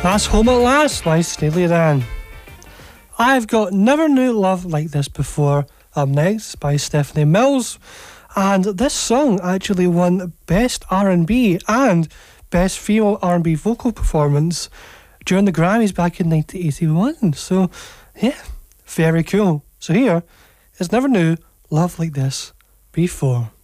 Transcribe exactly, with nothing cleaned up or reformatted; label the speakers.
Speaker 1: That's Home at Last by Steely Dan. I've got Never Knew Love Like This Before up next by Stephanie Mills. And this song actually won Best R and B and Best Female R and B Vocal Performance during the Grammys back in nineteen eighty-one. So, yeah, very cool. So here is Never Knew Love Like This Before.